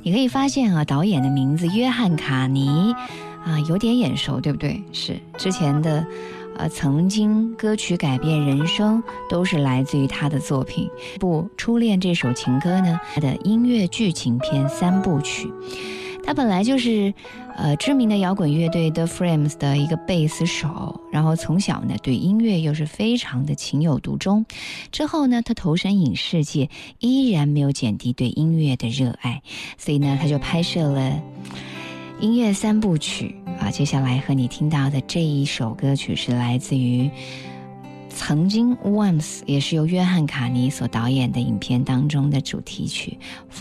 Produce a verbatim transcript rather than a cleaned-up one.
你可以发现啊，导演的名字约翰卡尼啊，有点眼熟，对不对？是之前的呃，曾经歌曲改变人生都是来自于他的作品。不，《初恋》这首情歌呢，他的音乐剧情片三部曲。他本来就是呃知名的摇滚乐队 The Frames 的一个贝斯手，然后从小呢对音乐又是非常的情有独钟。之后呢，他投身影视界，依然没有减低对音乐的热爱，所以呢，他就拍摄了音乐三部曲啊。接下来和你听到的这一首歌曲是来自于曾经 Once， 也是由约翰卡尼所导演的影片当中的主题曲。